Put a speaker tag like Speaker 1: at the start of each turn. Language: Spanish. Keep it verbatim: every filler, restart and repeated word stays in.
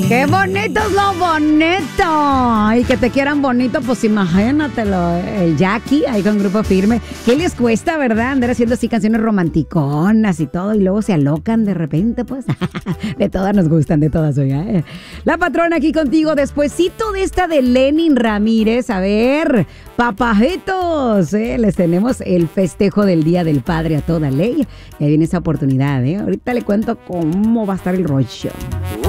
Speaker 1: ¡Qué bonito es lo bonito! Y que te quieran bonito, pues imagínatelo. El Jackie, ahí con Grupo Firme. ¿Qué les cuesta, verdad? Andar haciendo así canciones romanticonas y todo, y luego se alocan de repente, pues. De todas nos gustan, de todas, oiga. ¿eh? La patrona aquí contigo, despuesito de esta de Lenin Ramírez. A ver, papajitos, ¿eh? Les tenemos el festejo del Día del Padre a toda ley. Y ahí viene esa oportunidad, ¿eh? Ahorita le cuento cómo va a estar el rollo.